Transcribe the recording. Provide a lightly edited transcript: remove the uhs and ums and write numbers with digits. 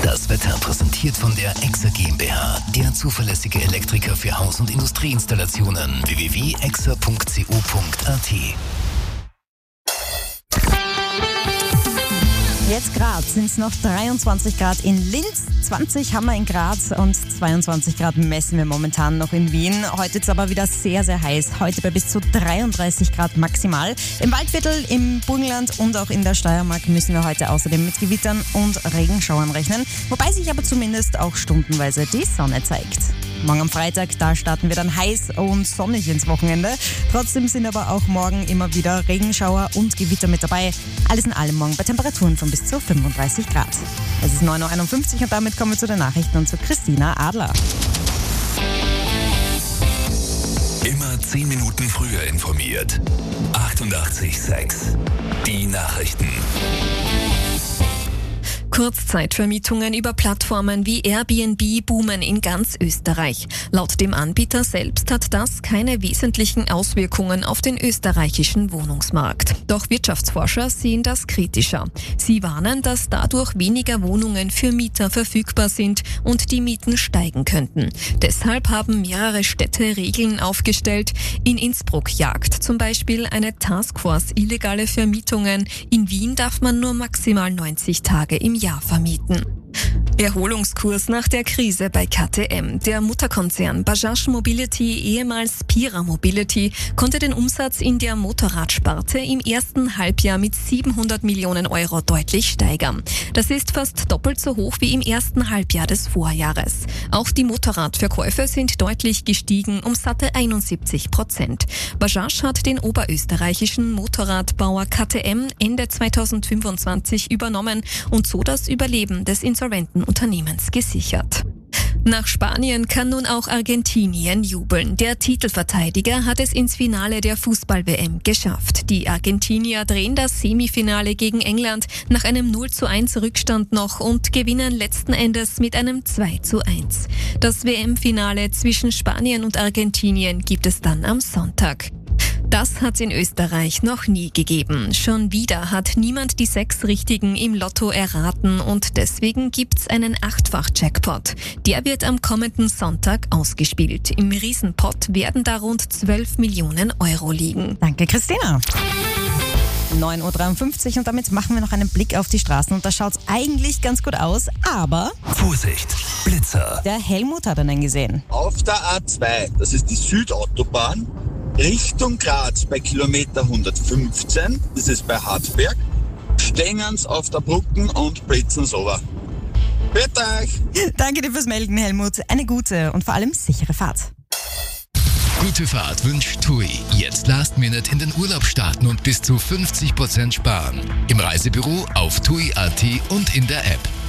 Das Wetter präsentiert von der EXA GmbH, der zuverlässige Elektriker für Haus- und Industrieinstallationen. www.exa.co.at. Jetzt gerade sind es noch 23 Grad in Linz, 20 haben wir in Graz und 22 Grad messen wir momentan noch in Wien. Heute ist es aber wieder sehr, sehr heiß. Heute bei bis zu 33 Grad maximal. Im Waldviertel, im Burgenland und auch in der Steiermark müssen wir heute außerdem mit Gewittern und Regenschauern rechnen. Wobei sich aber zumindest auch stundenweise die Sonne zeigt. Morgen am Freitag, da starten wir dann heiß und sonnig ins Wochenende. Trotzdem sind aber auch morgen immer wieder Regenschauer und Gewitter mit dabei. Alles in allem morgen bei Temperaturen von bis zu 35 Grad. Es ist 9.51 Uhr und damit kommen wir zu den Nachrichten und zu Christina Adler. Immer 10 Minuten früher informiert. 88,6. Die Nachrichten. Kurzzeitvermietungen über Plattformen wie Airbnb boomen in ganz Österreich. Laut dem Anbieter selbst hat das keine wesentlichen Auswirkungen auf den österreichischen Wohnungsmarkt. Doch Wirtschaftsforscher sehen das kritischer. Sie warnen, dass dadurch weniger Wohnungen für Mieter verfügbar sind und die Mieten steigen könnten. Deshalb haben mehrere Städte Regeln aufgestellt. In Innsbruck jagt zum Beispiel eine Taskforce illegale Vermietungen. In Wien darf man nur maximal 90 Tage im Jahr vermieten. Erholungskurs nach der Krise bei KTM. Der Mutterkonzern Bajaj Mobility, ehemals Pira Mobility, konnte den Umsatz in der Motorradsparte im ersten Halbjahr mit 700 Millionen Euro deutlich steigern. Das ist fast doppelt so hoch wie im ersten Halbjahr des Vorjahres. Auch die Motorradverkäufe sind deutlich gestiegen, um satte 71%. Bajaj hat den oberösterreichischen Motorradbauer KTM Ende 2025 übernommen und so das Überleben des insolventen Unternehmens gesichert. Nach Spanien kann nun auch Argentinien jubeln. Der Titelverteidiger hat es ins Finale der Fußball-WM geschafft. Die Argentinier drehen das Semifinale gegen England nach einem 0:1 Rückstand noch und gewinnen letzten Endes mit einem 2:1. Das WM-Finale zwischen Spanien und Argentinien gibt es dann am Sonntag. Das hat's in Österreich noch nie gegeben. Schon wieder hat niemand die 6 Richtigen im Lotto erraten und deswegen gibt's einen 8-fach-Jackpot. Der wird am kommenden Sonntag ausgespielt. Im Riesenpott werden da rund 12 Millionen Euro liegen. Danke, Christina. 9.53 Uhr und damit machen wir noch einen Blick auf die Straßen und da schaut's eigentlich ganz gut aus, aber Vorsicht, Blitzer. der Helmut hat einen gesehen. Auf der A2, das ist die Südautobahn, Richtung Graz bei Kilometer 115, das ist bei Hartberg, stängen's auf der Brücke und blitzen's over. Bitte euch! Danke dir fürs Melden, Helmut. Eine gute und vor allem sichere Fahrt. Gute Fahrt wünscht TUI. Jetzt Last Minute in den Urlaub starten und bis zu 50% sparen. Im Reisebüro, auf TUI.at und in der App.